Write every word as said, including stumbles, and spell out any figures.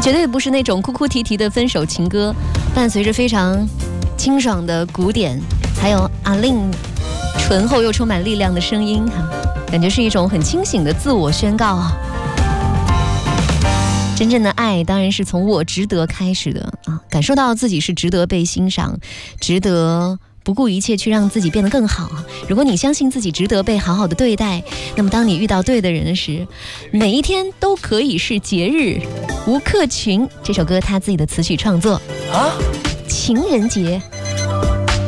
绝对不是那种哭哭啼啼的分手情歌，伴随着非常清爽的鼓点，还有阿令醇厚又充满力量的声音，感觉是一种很清醒的自我宣告啊。真正的爱当然是从我值得开始的啊，感受到自己是值得被欣赏，值得不顾一切去让自己变得更好。如果你相信自己值得被好好的对待，那么当你遇到对的人时，每一天都可以是节日。吴克群这首歌他自己的词曲创作啊，情人节。